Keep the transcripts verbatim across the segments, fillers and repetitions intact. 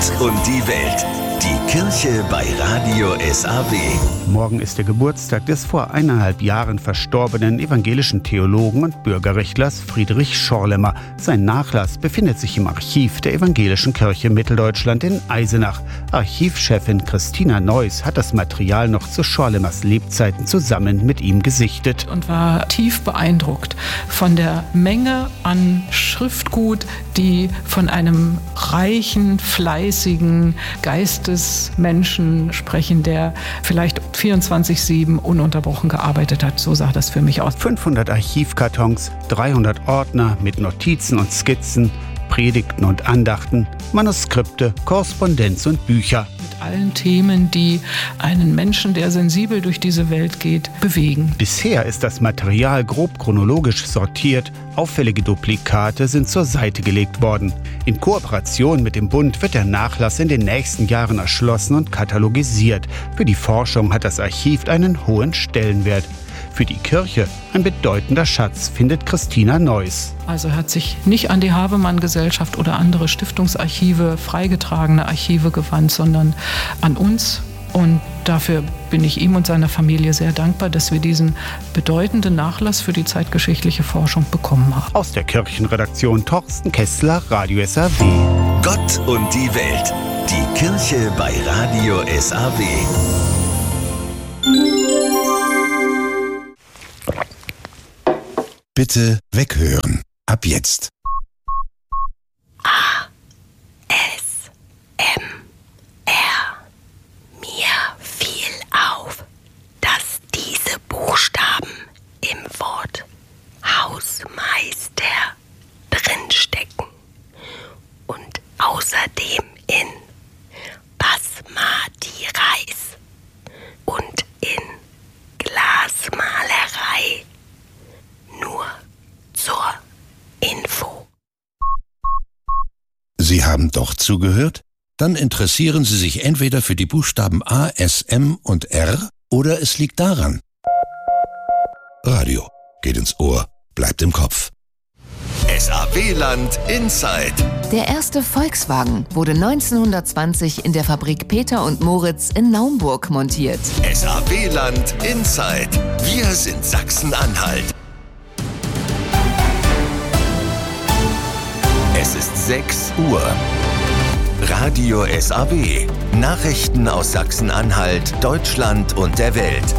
Gott und die Welt. Die Kirche bei Radio S A W. Morgen ist der Geburtstag des vor eineinhalb Jahren verstorbenen evangelischen Theologen und Bürgerrechtlers Friedrich Schorlemmer. Sein Nachlass befindet sich im Archiv der Evangelischen Kirche Mitteldeutschland in Eisenach. Archivchefin Christina Neuss hat das Material noch zu Schorlemmers Lebzeiten zusammen mit ihm gesichtet. Und war tief beeindruckt von der Menge an Schriftgut, die von einem reichen, fleißigen Geistesmenschen sprechen, der vielleicht vierundzwanzig sieben ununterbrochen gearbeitet hat. So sah das für mich aus. fünfhundert Archivkartons, dreihundert Ordner mit Notizen und Skizzen, Predigten und Andachten, Manuskripte, Korrespondenz und Bücher. Mit allen Themen, die einen Menschen, der sensibel durch diese Welt geht, bewegen. Bisher ist das Material grob chronologisch sortiert. Auffällige Duplikate sind zur Seite gelegt worden. In Kooperation mit dem Bund wird der Nachlass in den nächsten Jahren erschlossen und katalogisiert. Für die Forschung hat das Archiv einen hohen Stellenwert. Für die Kirche ein bedeutender Schatz, findet Christina Neuss. Also hat sich nicht an die Havemann-Gesellschaft oder andere Stiftungsarchive, freigetragene Archive gewandt, sondern an uns. Und dafür bin ich ihm und seiner Familie sehr dankbar, dass wir diesen bedeutenden Nachlass für die zeitgeschichtliche Forschung bekommen haben. Aus der Kirchenredaktion Torsten Kessler, Radio S A W. Gott und die Welt. Die Kirche bei Radio S A W. Bitte weghören. Ab jetzt. A. S. M. R. Mir fiel auf, dass diese Buchstaben im Wort Hausmeister drinstecken und außerdem in Basmati Reis und in Glasmalerei. Nur zur Info. Sie haben doch zugehört? Dann interessieren Sie sich entweder für die Buchstaben A, S, M und R oder es liegt daran. Radio geht ins Ohr, bleibt im Kopf. S A W-Land Inside. Der erste Volkswagen wurde neunzehnhundertzwanzig in der Fabrik Peter und Moritz in Naumburg montiert. S A W-Land Inside. Wir sind Sachsen-Anhalt. Es ist sechs Uhr. Radio S A W. Nachrichten aus Sachsen-Anhalt, Deutschland und der Welt.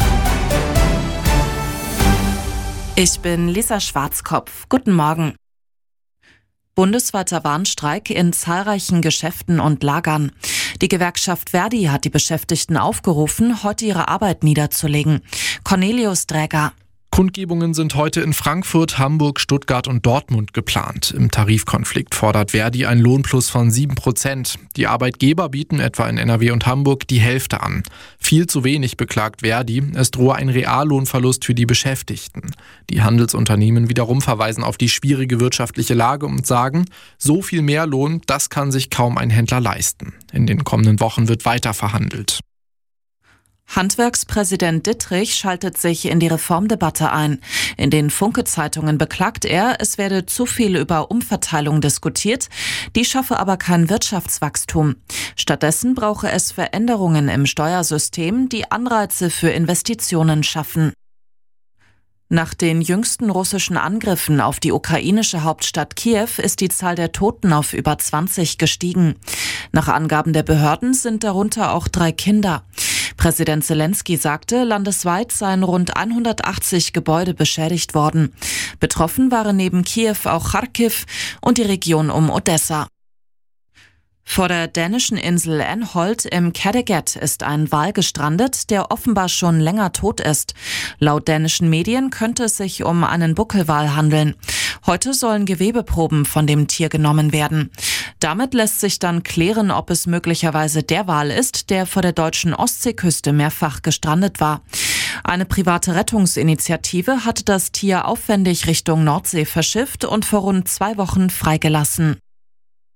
Ich bin Lisa Schwarzkopf. Guten Morgen. Bundesweiter Warnstreik in zahlreichen Geschäften und Lagern. Die Gewerkschaft Verdi hat die Beschäftigten aufgerufen, heute ihre Arbeit niederzulegen. Cornelius Dräger. Kundgebungen sind heute in Frankfurt, Hamburg, Stuttgart und Dortmund geplant. Im Tarifkonflikt fordert Verdi einen Lohnplus von sieben Prozent. Die Arbeitgeber bieten etwa in N R W und Hamburg die Hälfte an. Viel zu wenig, beklagt Verdi. Es drohe ein Reallohnverlust für die Beschäftigten. Die Handelsunternehmen wiederum verweisen auf die schwierige wirtschaftliche Lage und sagen, so viel mehr Lohn, das kann sich kaum ein Händler leisten. In den kommenden Wochen wird weiter verhandelt. Handwerkspräsident Dittrich schaltet sich in die Reformdebatte ein. In den Funke-Zeitungen beklagt er, es werde zu viel über Umverteilung diskutiert, die schaffe aber kein Wirtschaftswachstum. Stattdessen brauche es Veränderungen im Steuersystem, die Anreize für Investitionen schaffen. Nach den jüngsten russischen Angriffen auf die ukrainische Hauptstadt Kiew ist die Zahl der Toten auf über zwanzig gestiegen. Nach Angaben der Behörden sind darunter auch drei Kinder. Präsident Zelensky sagte, landesweit seien rund hundertachtzig Gebäude beschädigt worden. Betroffen waren neben Kiew auch Charkiw und die Region um Odessa. Vor der dänischen Insel Anholt im Kattegat ist ein Wal gestrandet, der offenbar schon länger tot ist. Laut dänischen Medien könnte es sich um einen Buckelwal handeln. Heute sollen Gewebeproben von dem Tier genommen werden. Damit lässt sich dann klären, ob es möglicherweise der Wal ist, der vor der deutschen Ostseeküste mehrfach gestrandet war. Eine private Rettungsinitiative hatte das Tier aufwendig Richtung Nordsee verschifft und vor rund zwei Wochen freigelassen.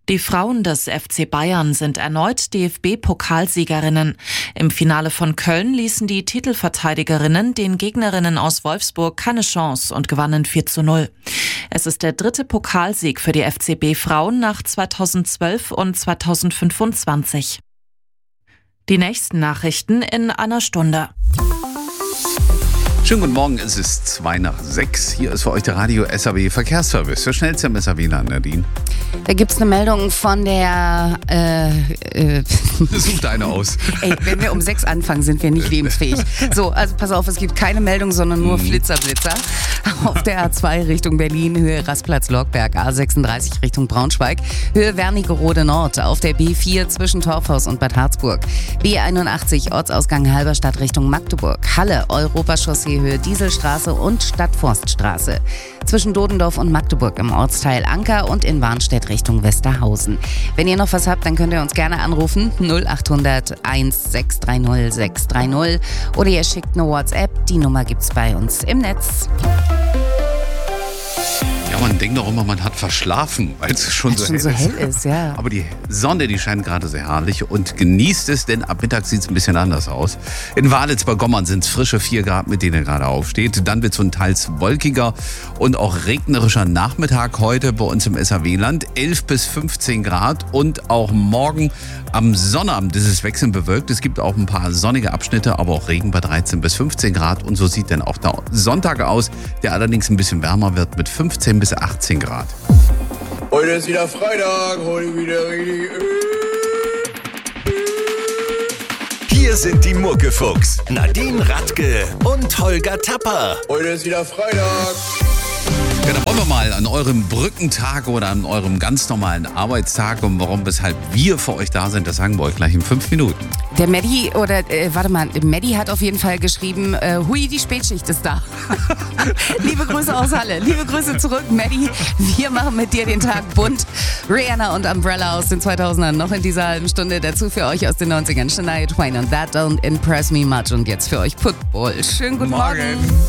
Die Frauen des F C Bayern sind erneut D F B-Pokalsiegerinnen. Im Finale von Köln ließen die Titelverteidigerinnen den Gegnerinnen aus Wolfsburg keine Chance und gewannen vier zu null. Es ist der dritte Pokalsieg für die F C B-Frauen nach zweitausendzwölf und zweitausendfünfundzwanzig. Die nächsten Nachrichten in einer Stunde. Schönen guten Morgen, es ist zwei nach sechs. Hier ist für euch der Radio S A W Verkehrsservice. Der schnellste im S A W-Land, Nadine. Da gibt es eine Meldung von der... Äh, äh, Sucht eine aus. Ey, wenn wir um sechs anfangen, sind wir nicht lebensfähig. So, also pass auf, es gibt keine Meldung, sondern nur Flitzerblitzer. Auf der A zwei Richtung Berlin, Höhe Rastplatz-Lockberg, A sechsunddreißig Richtung Braunschweig, Höhe Wernigerode Nord. Auf der B vier zwischen Torfhaus und Bad Harzburg. B einundachtzig Ortsausgang Halberstadt Richtung Magdeburg. Halle, Europachaussee, Höhe Dieselstraße und Stadtforststraße. Zwischen Dodendorf und Magdeburg im Ortsteil Anker und in Warnstedt Richtung Westerhausen. Wenn ihr noch was habt, dann könnt ihr uns gerne anrufen. null achthundert eins sechs drei null sechs drei null oder ihr schickt eine WhatsApp. Die Nummer gibt's bei uns im Netz. Ja, man denkt doch immer, man hat verschlafen, weil es schon, so, schon hell so hell ist. ist. Ja. Aber die Sonne, die scheint gerade sehr herrlich und genießt es, denn ab Mittag sieht es ein bisschen anders aus. In Walitz bei Gommern sind es frische vier Grad, mit denen ihr gerade aufsteht. Dann wird es so ein teils wolkiger und auch regnerischer Nachmittag heute bei uns im S A W-Land. elf bis fünfzehn Grad und auch morgen am Sonnabend ist es wechselnd bewölkt. Es gibt auch ein paar sonnige Abschnitte, aber auch Regen bei dreizehn bis fünfzehn Grad. Und so sieht dann auch der Sonntag aus, der allerdings ein bisschen wärmer wird mit fünfzehn bis achtzehn Grad. Heute ist wieder Freitag, heute wieder richtig. Hier sind die Muckefuchs, Nadine Radke und Holger Tapper. Heute ist wieder Freitag. Ja, da wollen wir mal an eurem Brückentag oder an eurem ganz normalen Arbeitstag und warum, weshalb wir für euch da sind, das sagen wir euch gleich in fünf Minuten. Der Maddie, oder äh, warte mal, Maddie hat auf jeden Fall geschrieben, äh, hui, die Spätschicht ist da. Liebe Grüße aus Halle, liebe Grüße zurück, Maddie. Wir machen mit dir den Tag bunt. Rihanna und Umbrella aus den zweitausendern noch in dieser halben Stunde. Dazu für euch aus den neunzigern Shania Twain und That Don't Impress Me Much. Und jetzt für euch Football. Schönen guten Morgen. Morgen.